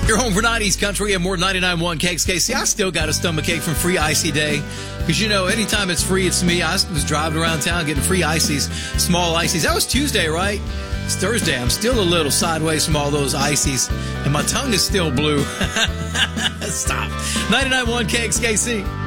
You're home for 90s country and more 99.1 KXKC. I still got a stomachache from Free Icy Day. Because, anytime it's free, it's me. I was driving around town getting free ices, small ices. That was Tuesday, right? It's Thursday. I'm still a little sideways from all those ices. And my tongue is still blue. Stop. 99.1 KXKC.